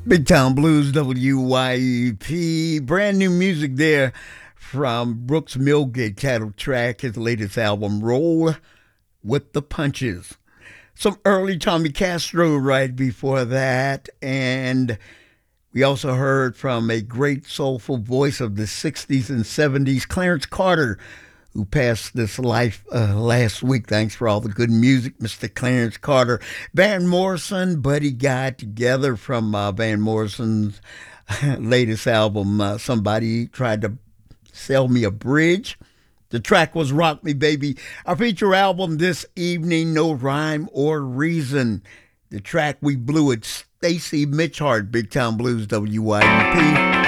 Big Town Blues, WYEP. Brand new music there from Brooks Milgate, title track, his latest album, Roll with the Punches. Some early Tommy Castro right before that. And we also heard from a great soulful voice of the 60s and 70s, Clarence Carter, who passed this life last week. Thanks for all the good music, Mr. Clarence Carter. Van Morrison, Buddy Guy together from Van Morrison's latest album, Somebody Tried to Sell Me a Bridge. The track was Rock Me Baby. Our feature album this evening, No Rhyme or Reason. The track We Blew It, Stacy Mitchhart, Big Town Blues, WYUP.